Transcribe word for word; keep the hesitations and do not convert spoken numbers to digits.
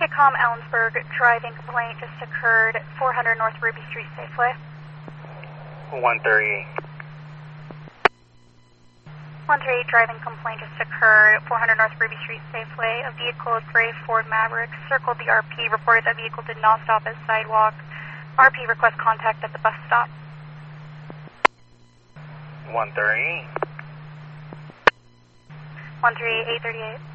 Medicom Ellensburg driving complaint just occurred, four hundred North Ruby Street, Safeway. one thirty-eight. one thirty-eight driving complaint just occurred, four hundred North Ruby Street, Safeway. A vehicle, a gray Ford Maverick, circled the R P, reported that vehicle did not stop at sidewalk. R P request contact at the bus stop. one thirty-eight. one thirty-eight, eight thirty-eight.